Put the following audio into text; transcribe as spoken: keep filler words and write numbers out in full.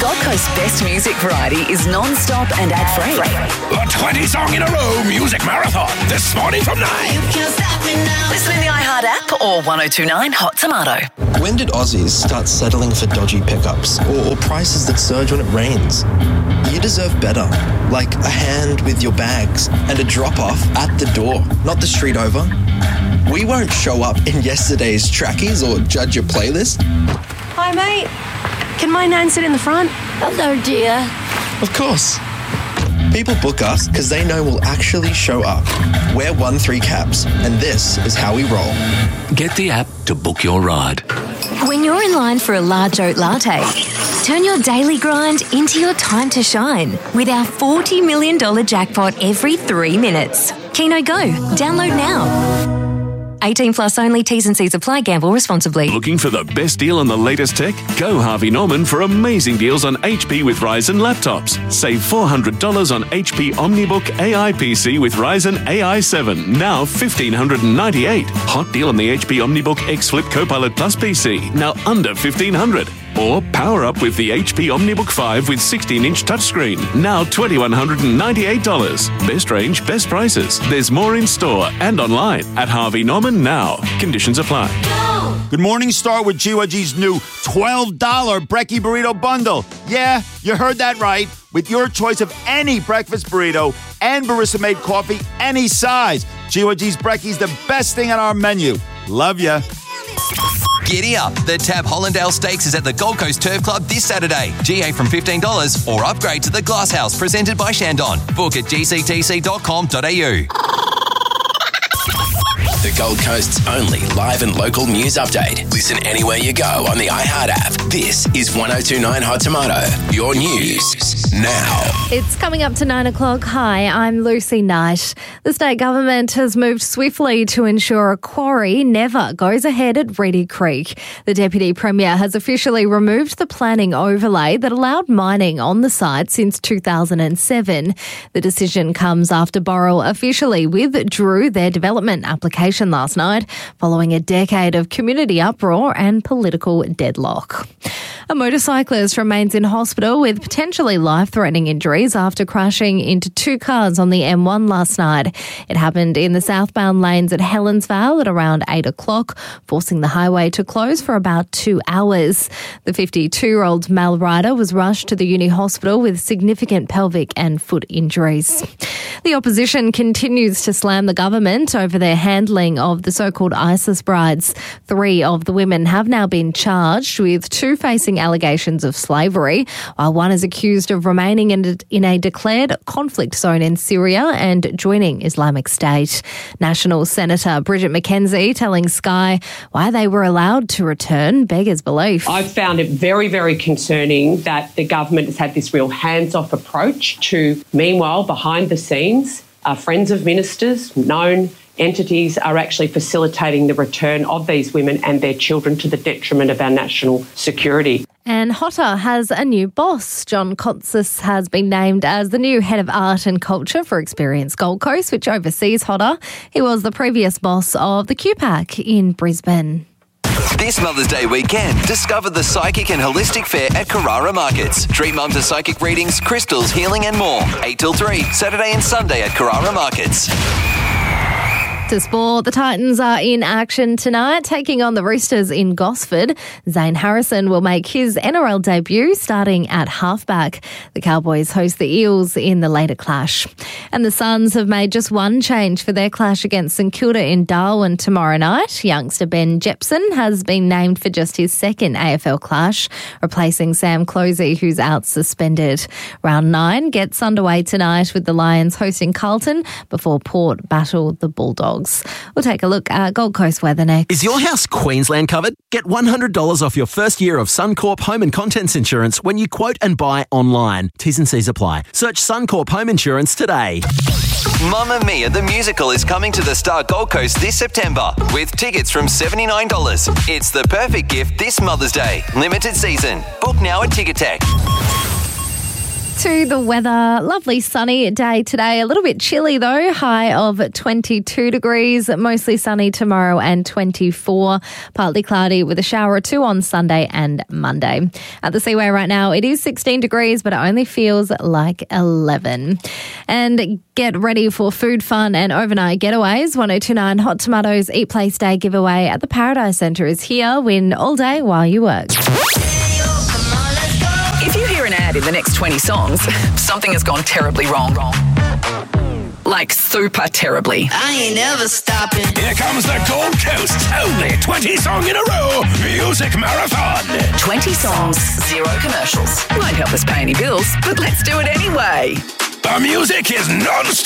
Gold Coast's best music variety is non-stop and ad-free. The twenty song in a row music marathon this morning from nine. You can't stop me now. Listen in the iHeart app or one oh two nine Hot Tomato. When did Aussies start settling for dodgy pickups or, or prices that surge when it rains? You deserve better, like a hand with your bags and a drop-off at the door, not the street over. We won't show up in yesterday's trackies or judge your playlist. Hi, mate. Can my nan sit in the front? Hello, dear. Of course. People book us because they know we'll actually show up. We're one three cabs, and this is how we roll. Get the app to book your ride. When you're in line for a large oat latte, turn your daily grind into your time to shine with our forty million dollars jackpot every three minutes. Keno Go. Download now. eighteen plus only. T's and C's apply. Gamble responsibly. Looking for the best deal on the latest tech? Go Harvey Norman for amazing deals on H P with Ryzen laptops. Save four hundred dollars on H P OmniBook A I P C with Ryzen A I seven, now one thousand five hundred ninety-eight dollars. Hot deal on the H P OmniBook X Flip Copilot Plus P C, now under fifteen hundred dollars. Or power up with the H P OmniBook five with sixteen inch touchscreen, now two thousand one hundred ninety-eight dollars. Best range, best prices. There's more in store and online at Harvey Norman now. Conditions apply. Good morning, start with G Y G's new twelve dollars Brekkie Burrito Bundle. Yeah, you heard that right. With your choice of any breakfast burrito and barista-made coffee, any size. G Y G's Brekkie's the best thing on our menu. Love ya. Giddy up. The Tab Hollandale Stakes is at the Gold Coast Turf Club this Saturday. G A from fifteen dollars or upgrade to the Glass House presented by Shandon. Book at g c t c dot com dot a u. The Gold Coast's only live and local news update. Listen anywhere you go on the iHeart app. This is one oh two nine Hot Tomato. Your news now. It's coming up to nine o'clock. Hi, I'm Lucy Knight. The state government has moved swiftly to ensure a quarry never goes ahead at Reedy Creek. The Deputy Premier has officially removed the planning overlay that allowed mining on the site since two thousand seven. The decision comes after Boral officially withdrew their development application last night following a decade of community uproar and political deadlock. A motorcyclist remains in hospital with potentially life-threatening injuries after crashing into two cars on the M one last night. It happened in the southbound lanes at Helensvale at around eight o'clock, forcing the highway to close for about two hours. The fifty-two-year-old male rider was rushed to the Uni Hospital with significant pelvic and foot injuries. The opposition continues to slam the government over their handling of the so-called ISIS brides. Three of the women have now been charged, with two facing allegations of slavery, while one is accused of remaining in a, in a declared conflict zone in Syria and joining Islamic State. National Senator Bridget McKenzie telling Sky why they were allowed to return beggars belief. I've found it very, very concerning that the government has had this real hands-off approach to, meanwhile, behind the scenes, uh, friends of ministers, known entities are actually facilitating the return of these women and their children to the detriment of our national security. And Hotter has a new boss. John Kotsis has been named as the new head of art and culture for Experience Gold Coast, which oversees Hotter. He was the previous boss of the Q PAC in Brisbane. This Mother's Day weekend, discover the Psychic and Holistic Fair at Carrara Markets. Treat mum to psychic readings, crystals, healing and more. eight till three, Saturday and Sunday at Carrara Markets. To sport, the Titans are in action tonight, taking on the Roosters in Gosford. Zane Harrison will make his N R L debut starting at halfback. The Cowboys host the Eels in the later clash. And the Suns have made just one change for their clash against St Kilda in Darwin tomorrow night. Youngster Ben Jepson has been named for just his second A F L clash, replacing Sam Closey, who's out suspended. Round nine gets underway tonight with the Lions hosting Carlton before Port battle the Bulldogs. We'll take a look at Gold Coast weather next. Is your house Queensland covered? Get one hundred dollars off your first year of Suncorp Home and Contents Insurance when you quote and buy online. T's and C's apply. Search Suncorp Home Insurance today. Mamma Mia the Musical is coming to the Star Gold Coast this September with tickets from seventy-nine dollars. It's the perfect gift this Mother's Day. Limited season. Book now at Ticketek. to the weather. Lovely sunny day today. A little bit chilly though. High of twenty-two degrees. Mostly sunny tomorrow and twenty-four. Partly cloudy with a shower or two on Sunday and Monday. At the Seaway right now, it is sixteen degrees, but it only feels like eleven. And get ready for food fun and overnight getaways. one oh two nine Hot Tomatoes Eat Place Day giveaway at the Paradise Centre is here. Win all day while you work. If you hear an ad in the next twenty songs, something has gone terribly wrong. Like super terribly. I ain't never stopping. Here comes the Gold Coast's only twenty song in a row music marathon. twenty songs, zero commercials. Won't help us pay any bills, but let's do it anyway. The music is non-stop.